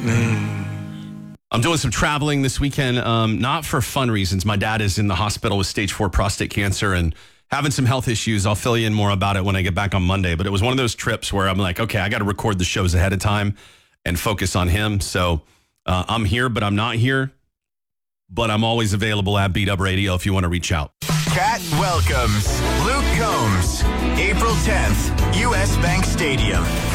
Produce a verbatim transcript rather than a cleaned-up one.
I'm doing some traveling this weekend, um, not for fun reasons. My dad is in the hospital with stage four prostate cancer and having some health issues. I'll fill you in more about it when I get back on Monday. But it was one of those trips where I'm like, okay, I got to record the shows ahead of time and focus on him. So uh, I'm here, but I'm not here. But I'm always available at Beat Up Radio if you want to reach out. Cat welcomes Luke Combs, April tenth, U S Bank Stadium.